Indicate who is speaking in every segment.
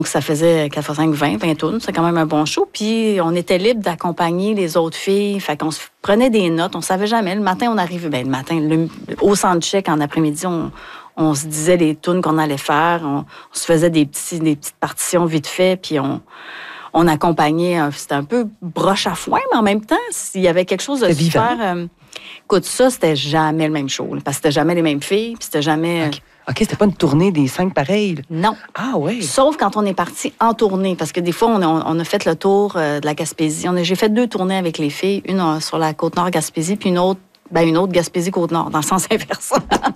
Speaker 1: Donc, ça faisait 4 x 5, 20 tonnes. C'est quand même un bon show. Puis, on était libre d'accompagner les autres filles. Fait qu'on se prenait des notes. On savait jamais. Le matin, on arrivait. Le matin, au soundcheck, en après-midi, on se disait les tunes qu'on allait faire. On se faisait des petites partitions vite fait. Puis, on accompagnait. C'était un peu broche à foin, mais en même temps, s'il y avait quelque chose de super... écoute, ça, c'était jamais le même show. Parce que c'était jamais les mêmes filles. Puis, c'était jamais...
Speaker 2: OK, c'était pas une tournée des 5 pareils.
Speaker 1: Non.
Speaker 2: Ah oui.
Speaker 1: Sauf quand on est parti en tournée, parce que des fois, on a fait le tour de la Gaspésie. J'ai fait 2 tournées avec les filles, une sur la Côte-Nord Gaspésie, puis une autre Gaspésie-Côte-Nord, dans le sens inverse.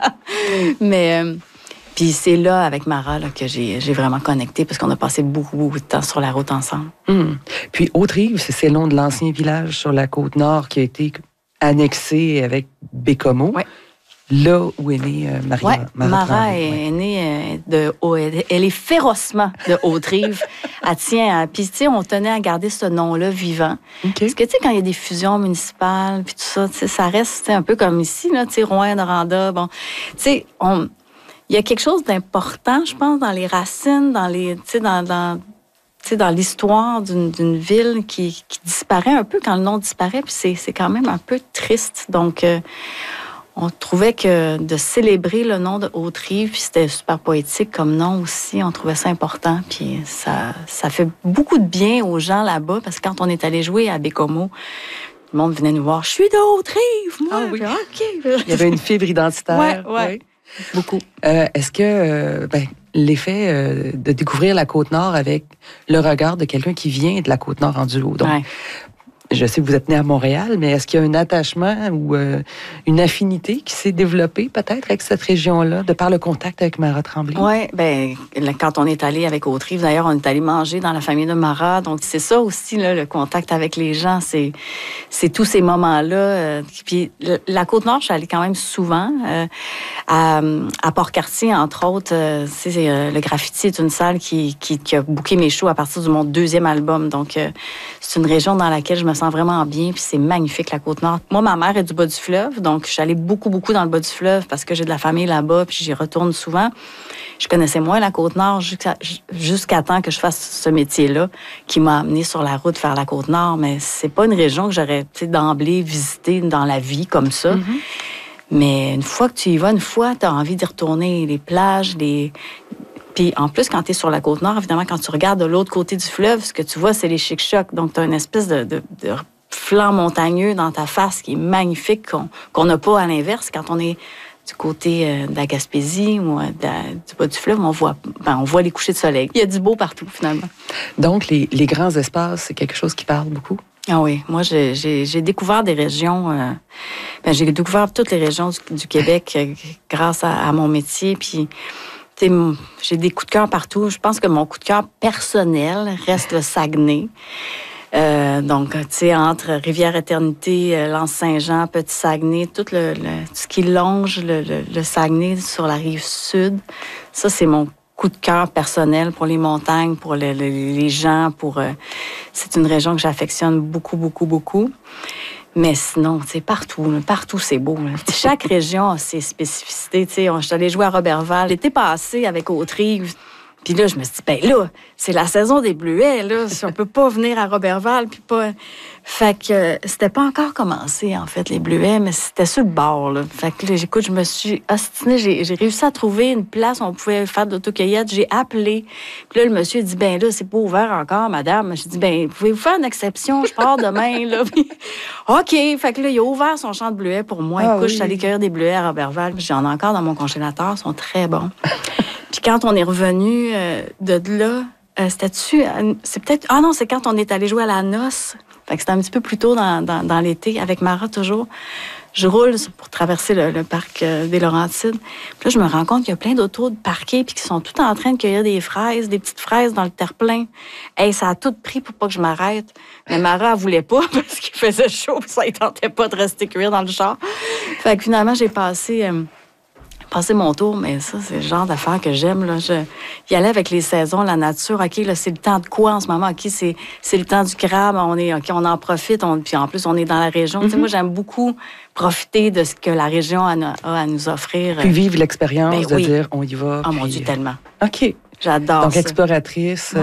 Speaker 1: Mais puis c'est là, avec Mara, là, que j'ai vraiment connecté, parce qu'on a passé beaucoup, beaucoup de temps sur la route ensemble.
Speaker 2: Puis Haute-Rive, c'est le nom de l'ancien village sur la Côte-Nord qui a été annexé avec Bécomo.
Speaker 1: Oui.
Speaker 2: Là où est née
Speaker 1: Mara est née elle est férocement de Haute-Rive. Elle tient, puis tu sais, on tenait à garder ce nom-là vivant.
Speaker 2: Okay.
Speaker 1: Parce que tu sais, quand il y a des fusions municipales, puis tout ça, tu sais, ça reste un peu comme ici, là, tu sais, Rouen, Noranda, bon, tu sais, il y a quelque chose d'important, je pense, dans les racines, dans les, tu sais, dans l'histoire d'une ville qui disparaît un peu quand le nom disparaît, puis c'est quand même un peu triste. Donc, on trouvait que de célébrer le nom de Haute-Rive, puis c'était super poétique comme nom aussi, on trouvait ça important. Puis ça fait beaucoup de bien aux gens là-bas, parce que quand on est allé jouer à Bécomo, le monde venait nous voir. « Je suis de Haute-Rive, moi! »
Speaker 2: Ah oui.
Speaker 1: OK.
Speaker 2: Il y avait une fibre identitaire.
Speaker 1: Oui. Beaucoup.
Speaker 2: Est-ce que l'effet de découvrir la Côte-Nord avec le regard de quelqu'un qui vient de la Côte-Nord en duo, donc... Je sais que vous êtes né à Montréal, mais est-ce qu'il y a un attachement ou une affinité qui s'est développée peut-être avec cette région-là, de par le contact avec Mara Tremblay?
Speaker 1: Oui, bien, quand on est allé avec Haute-Rive, d'ailleurs, on est allé manger dans la famille de Mara. Donc, c'est ça aussi, là, le contact avec les gens. C'est tous ces moments-là. Puis, la Côte-Nord, je suis allée quand même souvent. À Port-Cartier, entre autres, le Graffiti est une salle qui a booké mes shows à partir de mon 2e album. Donc, c'est une région dans laquelle je me sens vraiment bien, puis c'est magnifique, la Côte-Nord. Moi, ma mère est du bas du fleuve, donc je suis allée beaucoup, beaucoup dans le bas du fleuve parce que j'ai de la famille là-bas, puis j'y retourne souvent. Je connaissais moins la Côte-Nord jusqu'à temps que je fasse ce métier-là qui m'a amenée sur la route vers la Côte-Nord, mais c'est pas une région que j'aurais d'emblée visitée dans la vie comme ça. Mm-hmm. Mais une fois que tu y vas, tu as envie d'y retourner. Les plages, Puis en plus, quand tu es sur la Côte-Nord, évidemment, quand tu regardes de l'autre côté du fleuve, ce que tu vois, c'est les chic-chocs. Donc, tu as une espèce de flanc montagneux dans ta face qui est magnifique, qu'on n'a pas à l'inverse. Quand on est du côté de la Gaspésie ou du bas du fleuve, on voit les couchers de soleil. Il y a du beau partout, finalement.
Speaker 2: Donc, les grands espaces, c'est quelque chose qui parle beaucoup?
Speaker 1: Ah oui, moi, j'ai découvert des régions... j'ai découvert toutes les régions du Québec grâce à mon métier, puis... j'ai des coups de cœur partout. Je pense que mon coup de cœur personnel reste le Saguenay. Donc, tu sais, entre Rivière-Éternité, L'Anse-Saint-Jean, Petit-Saguenay, tout ce qui longe le Saguenay sur la rive sud, ça, c'est mon coup de cœur personnel pour les montagnes, pour les gens. C'est une région que j'affectionne beaucoup, beaucoup, beaucoup. Mais sinon, tu sais, partout, c'est beau. Là. Chaque région a ses spécificités. Tu sais, je suis allée jouer à Roberval. L'été passé avec Haute-Rive. Puis là, je me suis dit, ben là, c'est la saison des bleuets, là. Si on peut pas venir à Roberval, puis pas... Fait que c'était pas encore commencé, en fait, les bleuets, mais c'était sur le bord, là. Fait que là, je me suis ostinée. J'ai réussi à trouver une place où on pouvait faire de l'autocueillette. J'ai appelé. Puis là, le monsieur dit, ben là, c'est pas ouvert encore, madame. J'ai dit, ben, pouvez-vous faire une exception? Je pars demain, là. Puis, OK. Fait que là, il a ouvert son champ de bleuets pour moi. Écoute, je suis allée cueillir des bleuets à Roberval. Puis j'en ai encore dans mon congélateur. Ils sont très bons. Puis quand on est revenu de là, c'est peut-être... Ah non, c'est quand on est allé jouer à la noce. Fait que c'était un petit peu plus tôt dans l'été, avec Mara toujours. Je roule pour traverser le parc des Laurentides. Puis là, je me rends compte qu'il y a plein d'autos de parqués puis qui sont tout en train de cueillir des fraises, des petites fraises dans le terre-plein. Hey, ça a tout pris pour pas que je m'arrête. Mais Mara, elle voulait pas parce qu'il faisait chaud puis ça ne tentait pas de rester cuire dans le char. Fait que finalement, j'ai passé mon tour, mais ça, c'est le genre d'affaires que j'aime. Là. Y aller avec les saisons, la nature. OK, là, c'est le temps de quoi en ce moment? OK, c'est le temps du crabe. On en profite. Puis en plus, on est dans la région. Mm-hmm. Moi, j'aime beaucoup profiter de ce que la région a à nous offrir.
Speaker 2: Puis vivre l'expérience de dire, on y va.
Speaker 1: Oh mon Dieu, tellement.
Speaker 2: OK.
Speaker 1: J'adore ça.
Speaker 2: Donc, exploratrice.